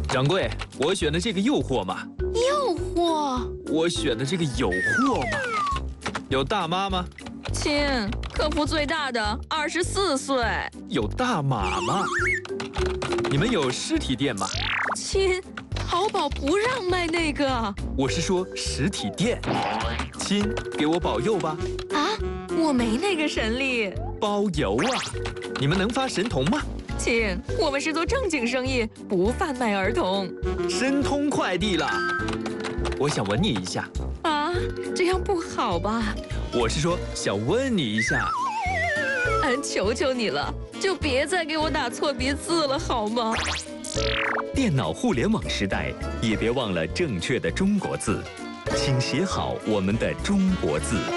掌柜，我选的这个诱惑吗？ 诱惑？ 我选的这个有货吗？有大妈吗？ 亲，客服最大的24岁。 有大码吗？你们有实体店吗？ 亲，淘宝不让卖那个。 我是说实体店。亲，给我保佑吧。 啊，我没那个神力。 包邮啊！你们能发神童吗？ 亲，我们是做正经生意，不贩卖儿童。 申通快递了，我想吻你一下。 啊，这样不好吧？ 我是说想问你一下。 求求你了，就别再给我打错别字了，好吗？ 电脑互联网时代，也别忘了正确的中国字，请写好我们的中国字。